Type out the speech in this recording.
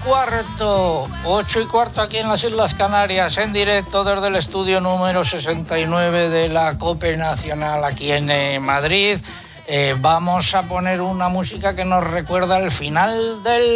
8:15, 8:15 aquí en las Islas Canarias, en directo desde el estudio número 69 de la COPE Nacional aquí en Madrid. Vamos a poner una música que nos recuerda el final del